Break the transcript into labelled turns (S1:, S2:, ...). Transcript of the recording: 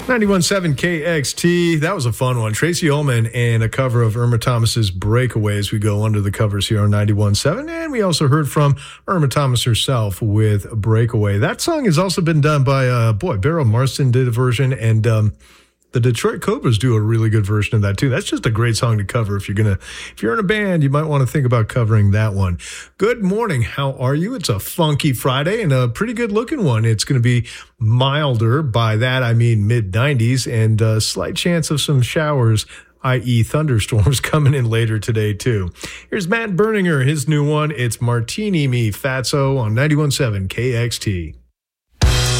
S1: 91.7 KXT. That was a fun one. Tracy Ullman and a cover of Irma Thomas's Breakaways. We go under the covers here on 91.7. And we also heard from Irma Thomas herself with Breakaway. That song has also been done by, Beryl Marston did a version, and the Detroit Cobras do a really good version of that too. That's just a great song to cover. If you're in a band, you might want to think about covering that one. Good morning. How are you? It's a funky Friday and a pretty good looking one. It's going to be milder. By that, I mean mid-90s and a slight chance of some showers, i.e. thunderstorms coming in later today too. Here's Matt Berninger, his new one. It's Martini Me Fatso on 91.7 KXT.